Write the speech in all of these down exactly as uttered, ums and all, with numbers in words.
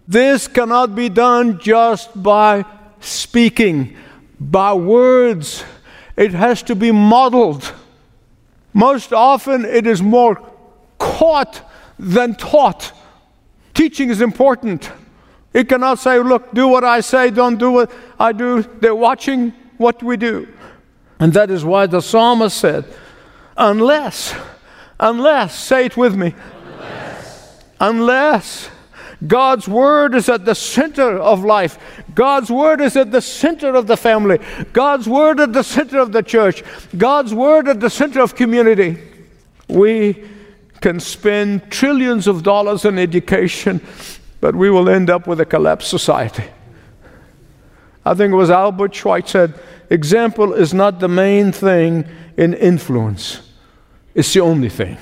This cannot be done just by speaking, by words. It has to be modeled. Most often it is more caught than taught. Teaching is important. You cannot say, look, do what I say, don't do what I do. They're watching what we do. And that is why the psalmist said, unless, unless, say it with me, unless, unless God's word is at the center of life. God's word is at the center of the family. God's word at the center of the church. God's word at the center of community. We can spend trillions of dollars on education, but we will end up with a collapsed society. I think it was Albert Schweitzer said, example is not the main thing in influence. It's the only thing.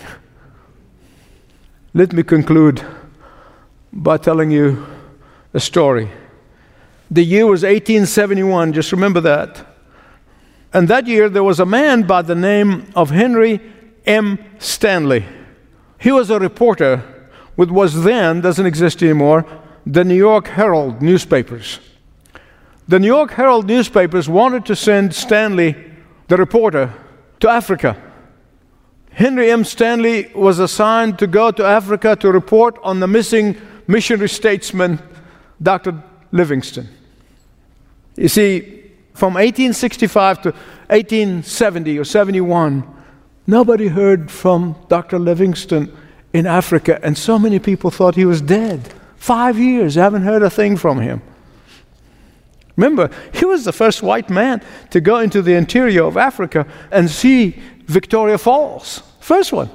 Let me conclude by telling you a story. The year was eighteen seventy-one, just remember that. And that year there was a man by the name of Henry M. Stanley. He was a reporter with what was then, doesn't exist anymore, the New York Herald newspapers. The New York Herald newspapers wanted to send Stanley, the reporter, to Africa. Henry M. Stanley was assigned to go to Africa to report on the missing missionary statesman, Doctor Livingstone. You see, from eighteen sixty-five to eighteen seventy or seventy-one, nobody heard from Doctor Livingstone in Africa, and so many people thought he was dead. Five years, I haven't heard a thing from him. Remember, he was the first white man to go into the interior of Africa and see Victoria Falls. First one.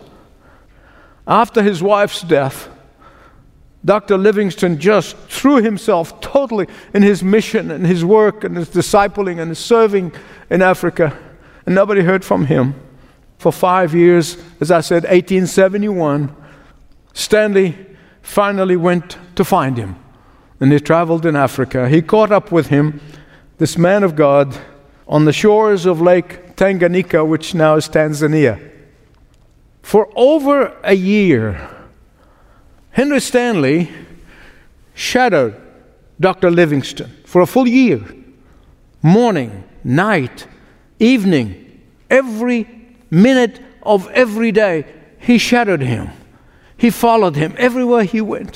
After his wife's death, Doctor Livingstone just threw himself totally in his mission and his work and his discipling and his serving in Africa, and nobody heard from him. For five years, as I said, eighteen seventy-one, Stanley finally went to find him. And he traveled in Africa. He caught up with him, this man of God, on the shores of Lake Tanganyika, which now is Tanzania. For over a year, Henry Stanley shadowed Doctor Livingstone for a full year. Morning, night, evening, every minute of every day, he shadowed him. He followed him everywhere he went.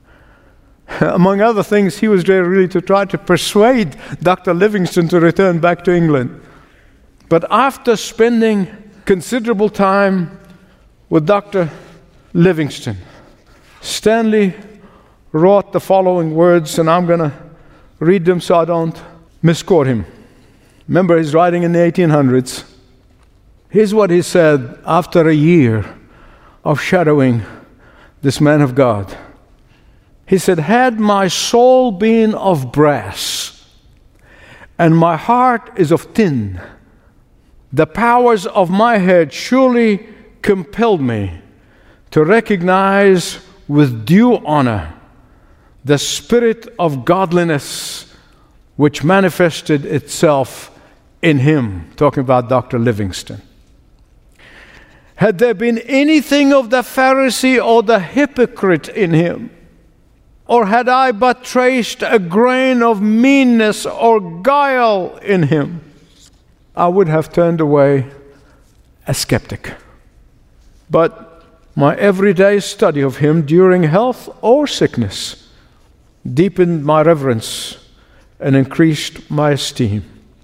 Among other things, he was there really to try to persuade Doctor Livingstone to return back to England. But after spending considerable time with Doctor Livingstone, Stanley wrote the following words, and I'm going to read them so I don't misquote him. Remember, he's writing in the eighteen hundreds. Here's what he said after a year of shadowing this man of God. He said, had my soul been of brass and my heart is of tin, the powers of my head surely compelled me to recognize with due honor the spirit of godliness which manifested itself in him. Talking about Doctor Livingstone. Had there been anything of the Pharisee or the hypocrite in him, or had I but traced a grain of meanness or guile in him, I would have turned away a skeptic. But my everyday study of him during health or sickness deepened my reverence and increased my esteem.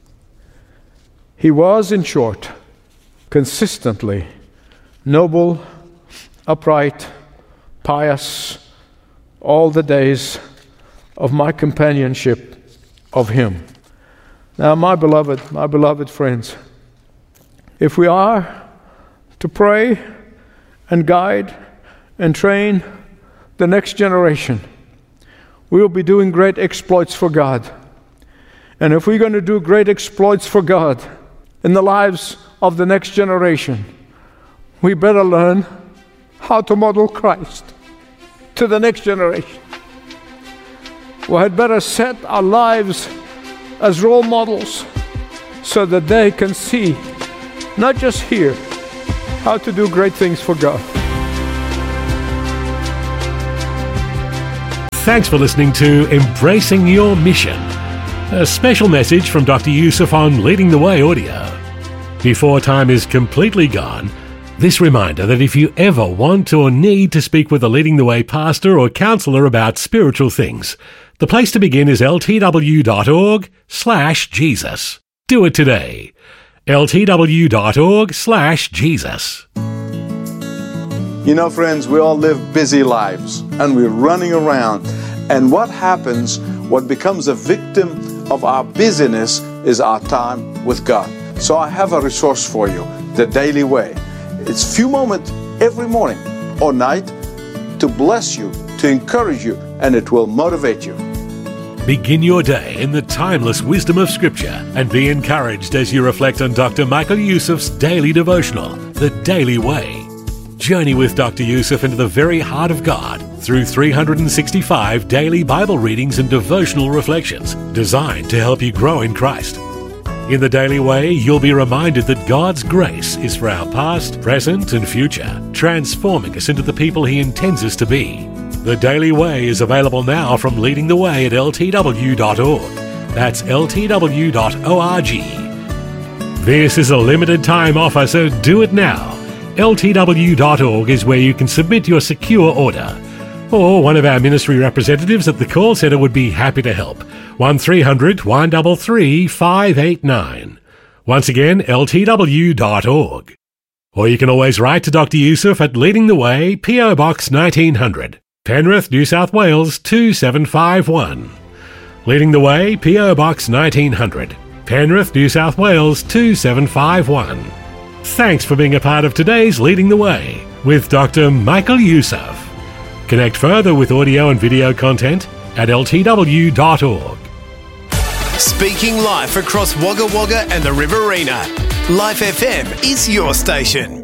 He was, in short, consistently noble, upright, pious, all the days of my companionship of him. Now, my beloved, my beloved friends, if we are to pray and guide and train the next generation, we will be doing great exploits for God. And if we're going to do great exploits for God in the lives of the next generation, we better learn how to model Christ to the next generation. We had better set our lives as role models so that they can see, not just hear, how to do great things for God. Thanks for listening to Embracing Your Mission, a special message from Doctor Youssef on Leading the Way audio. Before time is completely gone, this reminder that if you ever want or need to speak with a Leading the Way pastor or counsellor about spiritual things, the place to begin is ltw.org slash Jesus. Do it today. ltw.org slash Jesus. You know, friends, we all live busy lives and we're running around. And what happens, what becomes a victim of our busyness is our time with God. So I have a resource for you, The Daily Way. It's a few moments every morning or night to bless you, to encourage you, and it will motivate you. Begin your day in the timeless wisdom of Scripture and be encouraged as you reflect on Doctor Michael Youssef's daily devotional, The Daily Way. Journey with Doctor Youssef into the very heart of God through three hundred sixty-five daily Bible readings and devotional reflections designed to help you grow in Christ. In The Daily Way, you'll be reminded that God's grace is for our past, present, and future, transforming us into the people He intends us to be. The Daily Way is available now from Leading the Way at l t w dot org. That's l t w dot org. This is a limited time offer, so do it now. l t w dot org is where you can submit your secure order. Or one of our ministry representatives at the call centre would be happy to help. one three hundred, one three three, five eight nine. Once again, l t w dot org. Or you can always write to Doctor Youssef at Leading the Way, P O Box nineteen hundred, Penrith, New South Wales two seven five one. Leading the Way, P O Box nineteen hundred, Penrith, New South Wales two seven five one. Thanks for being a part of today's Leading the Way with Doctor Michael Youssef. Connect further with audio and video content at l t w dot org. Speaking life across Wagga Wagga and the Riverina, Life F M is your station.